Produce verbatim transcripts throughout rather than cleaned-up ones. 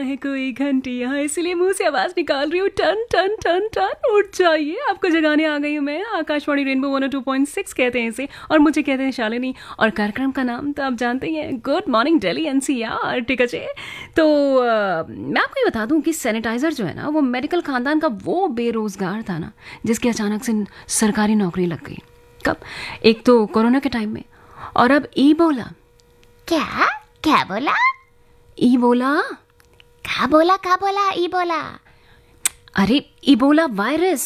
है कोई घंटी यहाँ, इसलिए मुंह से आवाज निकाल रही हूँ टन टन टन टन। उठ जाइए, आपको जगाने आ गई हूँ मैं। Akashvani rainbow one O two point six कहते हैं इसे, और मुझे कहते हैं शालिनी, और कार्यक्रम का नाम तो आप जानते ही हैं, गुड मॉर्निंग दिल्ली एनसीआर। ठीक है, तो आ, मैं आपको ये बता दूं कि सैनिटाइजर जो है ना, वो मेडिकल खानदान का वो बेरोजगार था ना, जिसकी अचानक से सरकारी नौकरी लग गई। कब? एक तो कोरोना के टाइम में, और अब ई बोला। क्या क्या बोला? ई बोला क्या बोला क्या बोला ई बोला? अरे इबोला वायरस,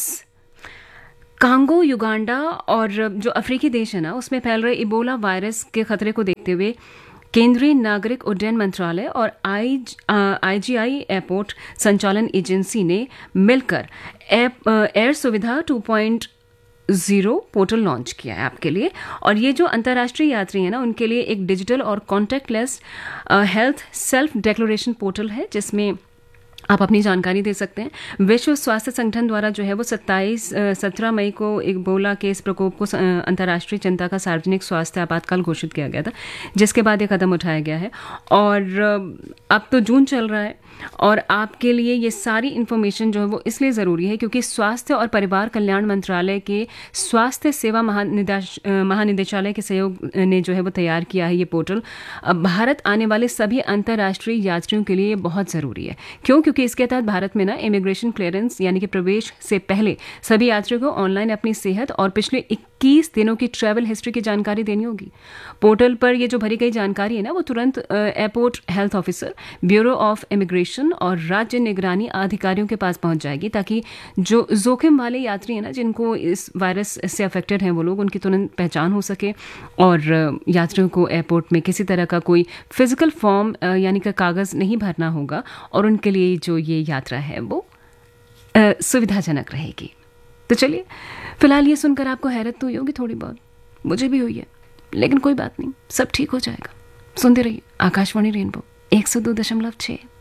कांगो, युगांडा और जो अफ्रीकी देश है ना, उसमें फैल रहे इबोला वायरस के खतरे को देखते हुए केंद्रीय नागरिक उड्डयन मंत्रालय और आई आईजीआई एयरपोर्ट संचालन एजेंसी ने मिलकर एयर सुविधा two point zero portal launch किया है आपके लिए। और ये जो अंतर्राष्ट्रीय यात्री हैं ना, उनके लिए एक डिजिटल और contactless health self declaration portal है, जिसमें आप अपनी जानकारी दे सकते हैं। विश्व स्वास्थ्य संगठन द्वारा जो है वो सत्ताईस सत्रह मई को इबोला के इस प्रकोप को अंतर्राष्ट्रीय चिंता का सार्वजनिक स्वास्थ्य आपातकाल घोषित किया गया था, जिसके बाद ये कदम उठाया गया है। और अब तो जून चल रहा है, और आपके लिए ये सारी इन्फॉर्मेशन जो है वो इसलिए ज़रूरी है क्योंकि स्वास्थ्य और परिवार कल्याण मंत्रालय के स्वास्थ्य सेवा महानिदेश महानिदेशालय के सहयोग ने जो है वो तैयार किया है ये पोर्टल। भारत आने वाले सभी अंतर्राष्ट्रीय यात्रियों के लिए ये बहुत ज़रूरी है। क्यों? क्योंकि इसके तहत भारत में ना इमिग्रेशन क्लियरेंस यानी कि प्रवेश से पहले सभी यात्रियों को ऑनलाइन अपनी सेहत और पिछले इक्कीस दिनों की ट्रैवल हिस्ट्री की जानकारी देनी होगी। पोर्टल पर ये जो भरी गई जानकारी है ना, वो तुरंत airport health officer, bureau of immigration और राज्य निगरानी अधिकारियों के पास पहुंच जाएगी, ताकि जो जोखिम वाले यात्री हैं ना, जिनको इस वायरस से अफेक्टेड हैं, वो लोग, उनकी तुरंत पहचान हो सके, और यात्रियों को एयरपोर्ट में किसी तरह का कोई फिजिकल फॉर्म यानी कि कागज़ नहीं भरना होगा, और उनके लिए जो ये यात्रा है वो सुविधाजनक रहेगी। तो चलिए, फिलहाल ये सुनकर आपको हैरत तो हुई होगी थोड़ी बहुत, मुझे भी हुई है, लेकिन कोई बात नहीं, सब ठीक हो जाएगा। सुनते रहिए आकाशवाणी रेनबो एक सौ दो दशमलव छः।